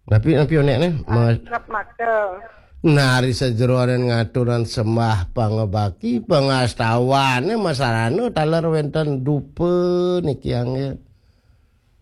Napi onekne Arep magel. nari sejeroan ngaturan sembah pangebaki pengastawane masarane taler wenten dupe niki angge.